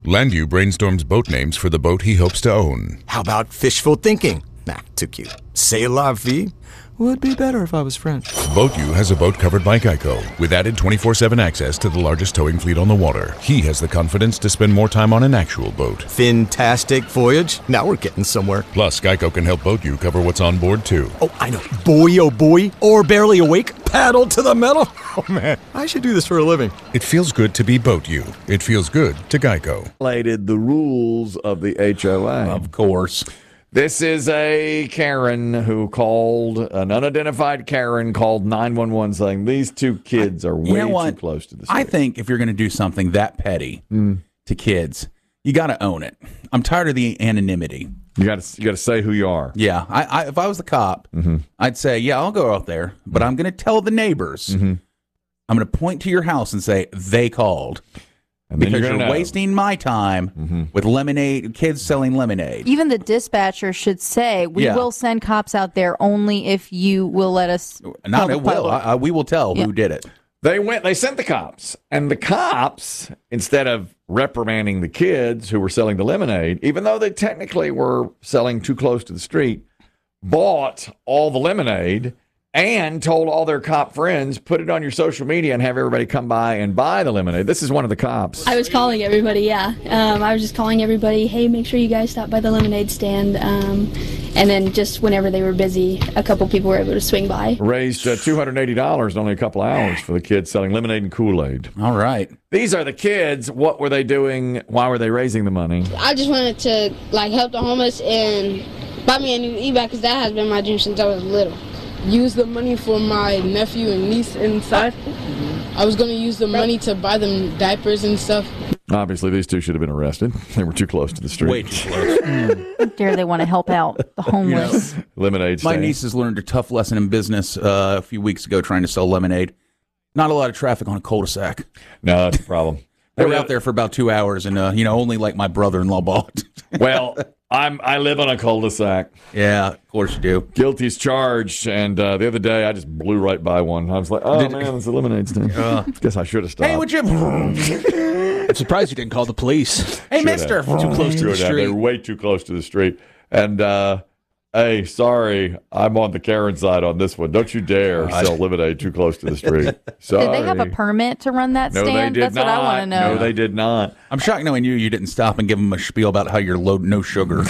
Landau brainstorms boat names for the boat he hopes to own. How about fishful thinking? Nah, too cute. C'est la vie? Would be better if I was French. BoatU has a boat covered by Geico, with added 24/7 access to the largest towing fleet on the water. He has the confidence to spend more time on an actual boat. Fantastic voyage. Now we're getting somewhere. Plus, Geico can help BoatU cover what's on board, too. Oh, I know. Boy, oh boy. Or barely awake. Paddle to the metal. Oh, man. I should do this for a living. It feels good to be BoatU. It feels good to Geico. Violated the rules of the HOA. Of course. This is a Karen who called, an unidentified Karen called 911 saying these two kids are way too close to the street. I think if you're going to do something that petty to kids, you got to own it. I'm tired of the anonymity. You got to say who you are. Yeah. If I was the cop, I'd say, yeah, I'll go out there, but I'm going to tell the neighbors. I'm going to point to your house and say, they called. Because you're wasting my time with lemonade, kids selling lemonade. Even the dispatcher should say, we will send cops out there only if you will let us. Not it will. We will tell who did it. They sent the cops. And the cops, instead of reprimanding the kids who were selling the lemonade, even though they technically were selling too close to the street, bought all the lemonade and told all their cop friends, put it on your social media and have everybody come by and buy the lemonade. This is one of the cops. I was calling everybody, yeah. I was just calling everybody, hey, make sure you guys stop by the lemonade stand. And then just whenever they were busy, a couple people were able to swing by. Raised $280 in only a couple hours for the kids selling lemonade and Kool-Aid. All right. These are the kids. What were they doing? Why were they raising the money? I just wanted to help the homeless and buy me a new e-bike because that has been my dream since I was little. Use the money for my nephew and niece inside. I was going to use the money to buy them diapers and stuff. Obviously, these two should have been arrested. They were too close to the street. Way too close. Dare they want to help out the homeless? Lemonade stand. My nieces learned a tough lesson in business a few weeks ago trying to sell lemonade. Not a lot of traffic on a cul-de-sac. No, that's a problem. They were out there for about 2 hours, and only like my brother-in-law bought. Well, I live on a cul-de-sac. Yeah, of course you do. Guilty's charged, and the other day I just blew right by one. I was like, oh, man, it's a lemonade stand. Guess I should have stopped. Hey, would you? I'm surprised you didn't call the police. Hey, mister. Too close to the street. They're way too close to the street. And, hey, sorry, I'm on the Karen side on this one. Don't you dare sell lemonade too close to the street. Sorry. Did they have a permit to run that stand? No, they did That's not. what I want to know. No, they did not. I'm shocked knowing you didn't stop and give them a spiel about how you're low no sugar.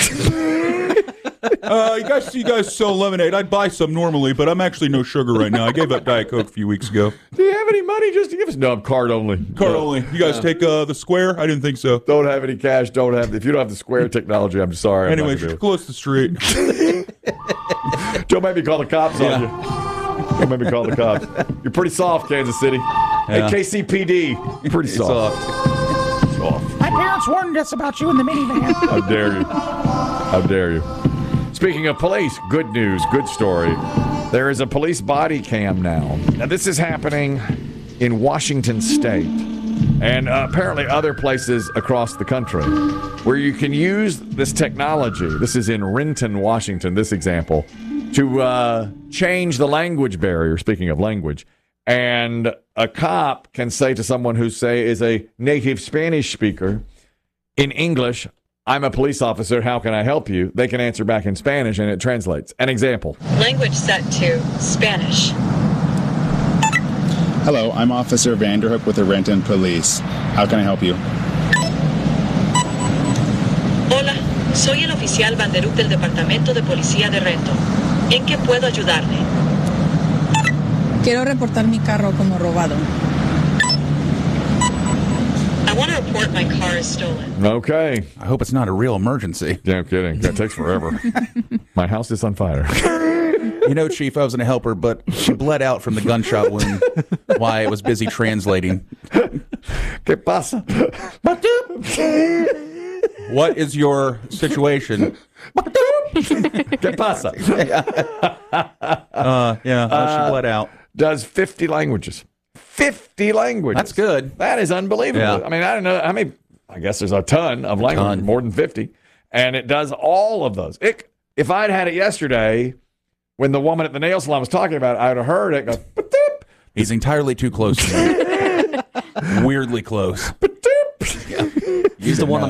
You guys sell lemonade. I'd buy some normally, but I'm actually no sugar right now. I gave up Diet Coke a few weeks ago. Do you have any money just to give us? No, I'm card only. Card only. You guys take the Square? I didn't think so. Don't have any cash. If you don't have the Square technology, I'm sorry. Anyway, close the street. Don't make me call the cops on you. Don't make me call the cops. You're pretty soft, Kansas City. Hey, KCPD, pretty soft. My parents warned us about you in the minivan. How dare you? How dare you? Speaking of police, good news, good story. There is a police body cam now. Now, this is happening in Washington State and apparently other places across the country where you can use this technology. This is in Renton, Washington, this example, to change the language barrier, speaking of language. And a cop can say to someone who, say, is a native Spanish speaker in English, I'm a police officer, how can I help you? They can answer back in Spanish, and it translates. An example. Language set to Spanish. Hello, I'm Officer Vanderhook with the Renton Police. How can I help you? Hola, soy el oficial Vanderhook del Departamento de Policía de Renton. ¿En qué puedo ayudarle? Quiero reportar mi carro como robado. I want to report my car is stolen. Okay. I hope it's not a real emergency. Yeah, I'm kidding. That takes forever. My house is on fire. Chief, I was going to help her, but she bled out from the gunshot wound while I was busy translating. ¿Qué pasa? What is your situation? ¿Qué pasa? She bled out. Does 50 languages. 50 languages. That's good. That is unbelievable. Yeah. I mean, I don't know. I mean, I guess there's a ton of languages, more than 50. And it does all of those. If I'd had it yesterday, when the woman at the nail salon was talking about it, I'd have heard it go, ba-doop. He's entirely too close to me. Weirdly close. Yeah. He's the one